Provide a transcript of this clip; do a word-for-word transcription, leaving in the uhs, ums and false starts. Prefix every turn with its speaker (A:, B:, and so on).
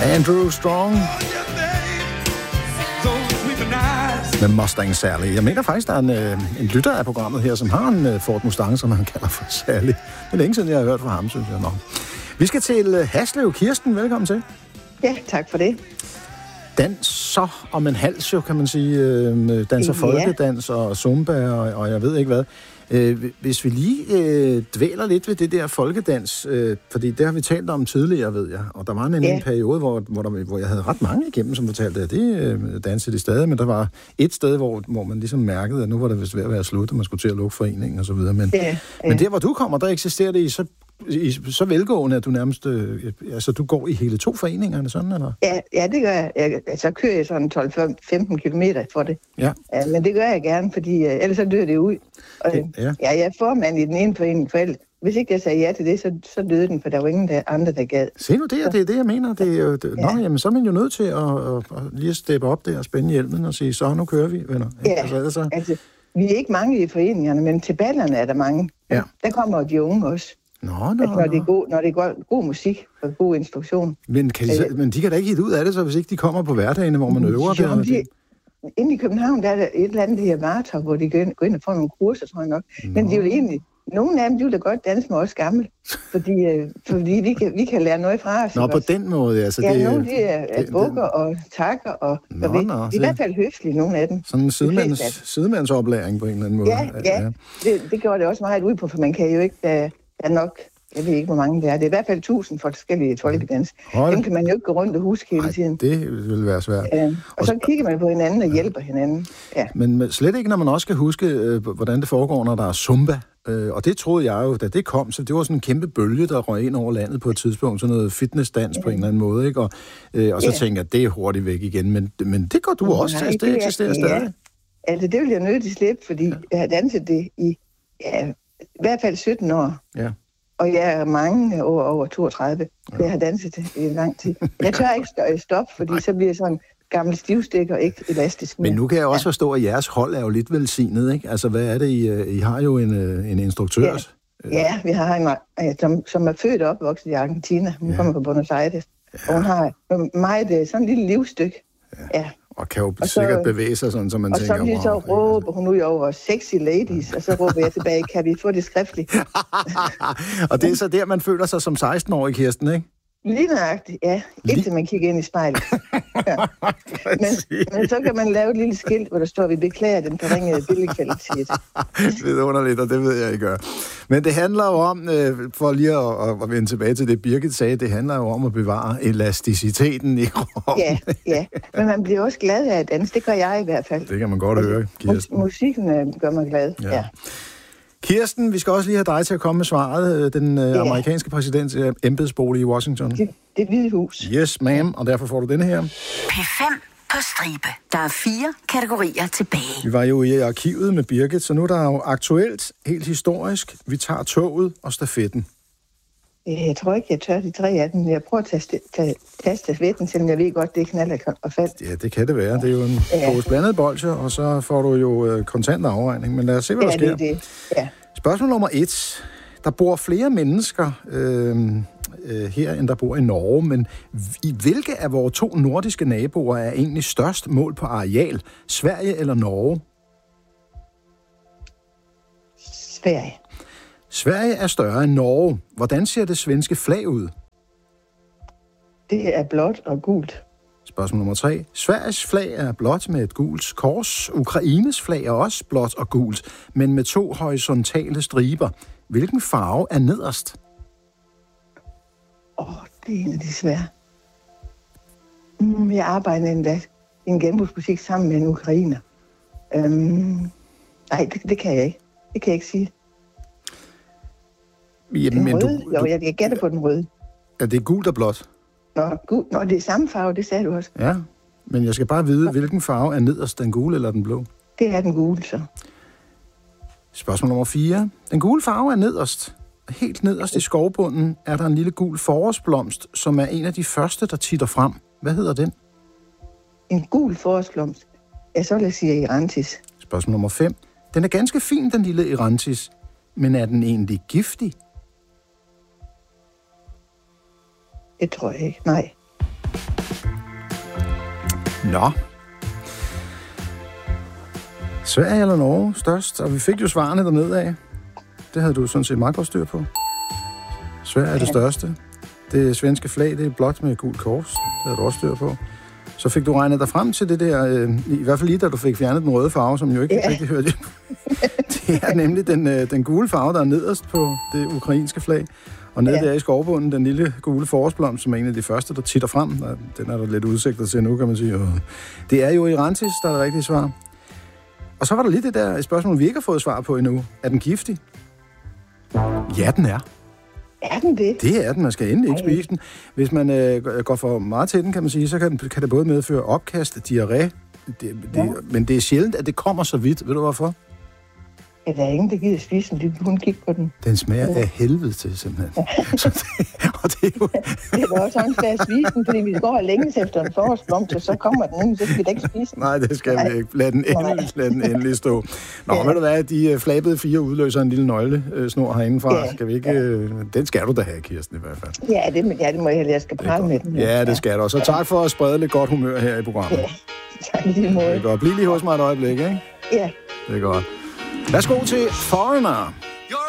A: Andrew Strong med Mustang Sally. Jeg mener faktisk, der er en, en lytter af programmet her, som har en Ford Mustang, som han kalder for Sally. Det er længe siden, jeg har hørt fra ham, synes jeg. Nå. Vi skal til Haslev. Kirsten, velkommen til.
B: Ja, tak for det.
A: Danser om en hals, jo, kan man sige. Danser folkedans og zumba, og, og jeg ved ikke hvad. Hvis vi lige øh, dvæler lidt ved det der folkedans, øh, fordi det har vi talt om tidligere, ved jeg, og der var en, ja. en periode, hvor, hvor, der, hvor jeg havde ret mange igennem, som fortalte, at det øh, dansede de stadig, men der var et sted, hvor, hvor man ligesom mærkede, at nu var det vist ved at være slut, og man skulle til at lukke foreningen og så videre. Men, ja, ja. men der, hvor du kommer, der eksisterer det i så, i, så velgående, at du nærmest, øh, altså du går i hele to foreningerne, sådan, eller?
B: Ja, ja det gør jeg. jeg så kører jeg sådan tolv til femten kilometer for det.
A: Ja.
B: Ja, men det gør jeg gerne, fordi øh, ellers så dør det ud. Og, det, ja. ja, jeg er formand i den ene forening for ellers. Hvis ikke jeg sagde ja til det, så, så døde den, for der var ingen der, andre, der gad.
A: Se nu det, og det er det, jeg mener. Det er jo, det, ja. Nå, jamen, så er man jo nødt til at, at, at lige at steppe op der og spænde hjelmen og sige, så nu kører vi, venner.
B: Ja,
A: altså, så...
B: altså, vi er ikke mange i foreningerne, men til ballerne er der mange.
A: Ja.
B: Der kommer de unge også.
A: Nå, nå,
B: altså, når, det er god, når det er god, god musik og god instruktion.
A: Men, kan de, så, men de kan da ikke hitte ud af det, så hvis ikke de kommer på hverdagene, hvor man øver
B: jo,
A: det?
B: De, inde i København, der er der et eller andet, det her Vartov, hvor de går ind, går ind og får nogle kurser, tror jeg nok. Nå. Men de vil egentlig, nogle af dem, de vil da godt danse med os gamle, fordi, øh, fordi vi, kan, vi kan lære noget fra os.
A: Nå, på den måde, altså.
B: Ja,
A: det,
B: nogle de er, er bukker og takker, og,
A: nå,
B: og vi,
A: nå,
B: de er i hvert fald høflige, nogle af dem.
A: Sådan en sidemands, sidemandsoplæring på en eller anden måde.
B: Ja, ja. Det, det gjorde det også meget ud på, for man kan jo ikke, der er nok... Jeg ved ikke, hvor mange det er. Det er i hvert fald tusind forskellige folkedans. Dem kan man jo ikke gå rundt og huske hele
A: Ej, tiden. Det vil være svært.
B: Ja. Og, og så kigger man på hinanden og hjælper hinanden. Ja.
A: Men slet ikke, når man også skal huske, øh, hvordan det foregår, når der er zumba. Øh, og det troede jeg jo, da det kom, så det var sådan en kæmpe bølge, der røg ind over landet på et tidspunkt. Sådan noget fitnessdans ja. på en eller anden måde. Ikke? Og, øh, og så ja. tænker jeg, det er hurtigt væk igen. Men, men det går du oh, også til. Det, det eksisterer ja. stadig.
B: Altså, det vil jeg nødt til slippe, fordi ja. jeg har danset det i ja, i hvert fald sytten år.
A: Ja.
B: Og jeg er mange år over toogtredive, så ja. jeg har danset det i en lang tid. Jeg tør ikke stoppe, fordi Nej. så bliver jeg sådan gammel stivstik og ikke elastisk mere.
A: Men nu kan jeg også ja. forstå, at jeres hold er jo lidt velsignet, ikke? Altså, hvad er det, I, I har jo en, en instruktør?
B: Ja, ja vi har en, som, som er født og opvokset i Argentina. Hun ja. kommer fra Buenos Aires. Ja. Og hun har meget sådan et lille livsstykke. Ja. ja.
A: Og kan jo og sikkert så, bevæge sig sådan, som man
B: og
A: tænker...
B: Og så, så råber hun ud over sexy ladies, og så råber jeg tilbage, kan vi få det skriftligt?
A: Og det er så der, man føler sig som seksten-årig, Kirsten, ikke?
B: Lige nøjagtigt, ja. Indtil man kigger ind i spejlet. Ja. men, men så kan man lave et lille skilt, hvor der står, vi beklager den forringede billedkvalitet.
A: Det er underligt, og det ved jeg, I gør. Men det handler jo om, for lige at, at vende tilbage til det, Birgit sagde, det handler jo om at bevare elasticiteten i kroppen.
B: Ja, ja. Men man bliver også glad af at danse. Det gør jeg i hvert fald.
A: Det kan man godt altså, høre, Kirsten.
B: Musikken gør mig glad, ja. ja.
A: Kirsten, vi skal også lige have dig til at komme med svaret. Den øh, ja. amerikanske præsidents øh, embedsbolig i Washington.
B: Det, det Hvide Hus.
A: Yes, ma'am. Og derfor får du denne her.
C: P fem på stribe. Der er fire kategorier tilbage.
A: Vi var jo i arkivet med Birgit, så nu er der jo aktuelt, helt historisk. Vi tager toget og stafetten.
B: Jeg tror ikke, jeg tør de tre af dem. Jeg prøver at tage, tage, tage stafetten, selvom jeg ved godt, det er knald og fald.
A: Ja, det kan det være. Det er jo en ja. pose blandet bolsje, og så får du jo øh, kontant afregning. Men lad os se, hvad
B: ja,
A: der sker.
B: Det er det. Ja.
A: Spørgsmål nummer et. Der bor flere mennesker øh, øh, her, end der bor i Norge, men i hvilke af vores to nordiske naboer er egentlig størst mål på areal? Sverige eller Norge?
B: Sverige.
A: Sverige er større end Norge. Hvordan ser det svenske flag ud?
B: Det er blåt og gult.
A: Spørgsmål nummer tre. Sveriges flag er blåt med et gult kors. Ukraines flag er også blåt og gult, men med to horisontale striber. Hvilken farve er nederst?
B: Åh, oh, det er en af de svære. Mm, jeg arbejder endda i en genbrugsbutik sammen med en ukrainer. Øhm, nej, det, det kan jeg ikke. Det kan jeg ikke sige.
A: Jamen,
B: den
A: men
B: røde?
A: Du,
B: jo,
A: du...
B: jeg, jeg gætter på den røde.
A: Er det gult og blåt?
B: Nå, gul. Nå, det er samme farve, det sagde du også.
A: Ja, men jeg skal bare vide, Nå. hvilken farve er nederst, den gule eller den blå?
B: Det er den gule, så.
A: Spørgsmål nummer fire. Den gule farve er nederst. Helt nederst i skovbunden er der en lille gul forårsblomst, som er en af de første, der titter frem. Hvad hedder den?
B: En gul forårsblomst? Ja, så vil jeg sige Erantis.
A: Spørgsmål nummer fem. Den er ganske fin, den lille Erantis, men er den egentlig giftig?
B: Det tror jeg ikke, nej.
A: Nå. Sverige eller Norge størst? Og vi fik jo svarene dernede af. Det havde du sådan set meget godt styr på. Sverige er det største. Det svenske flag, det er blåt med gult kors. Det havde du også styr på. Så fik du regnet dig frem til det der, øh, i hvert fald lige da du fik fjernet den røde farve, som jo ikke ja. rigtig hørte. Det er nemlig den, øh, den gule farve, der er nederst på det ukrainske flag. Og nede ja. der i skovbunden, den lille gule forårsblomst, som er en af de første, der titter frem. Den er der lidt udsigtet til nu, kan man sige. Og det er jo Irantis, der er det rigtige svar. Og så var der lige det der spørgsmål, vi ikke har fået svar på endnu. Er den giftig? Ja, den er.
B: Er den det?
A: Det er den. Man skal endelig ikke spise den. Hvis man øh, går for meget til den, kan man sige, så kan, den, kan det både medføre opkast, diarré. Det, det, ja. Men det er sjældent, at det kommer så vidt. Ved du hvorfor?
B: Ja, der er ingen, der gider spise den. De kunne kigge på den.
A: Den smager ja. af helvede til, simpelthen. Så det, og det er jo...
B: det er også sådan, at spise den, fordi vi går og længes efter en forårsblomst, og så kommer den, så skal vi da ikke spise den.
A: Nej, det skal Nej. vi ikke. Lad den endelig, lad den endelig stå. Nå, ja. ved du hvad, de flabede fire udløser en lille nøglesnor herindefra. Ja. Skal vi ikke... Ja. Den skal du da have, Kirsten, i hvert fald.
B: Ja, det, ja, det må jeg heller. Jeg skal prale med den.
A: Ja, det skal du. Så tak for at sprede lidt godt humør her i programmet.
B: Ja, tak i lige måde.
A: Det er godt. Bliv lige hos mig et øjeblik, ikke?
B: Ja.
A: Det er godt. Værsgo til Foreigner.